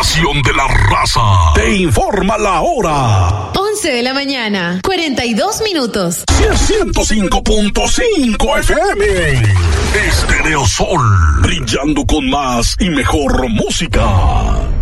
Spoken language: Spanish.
estación de la raza. Te informa la hora. 11 de la mañana, 42 minutos. 105.5 FM. Estéreo Sol, brillando con más y mejor música.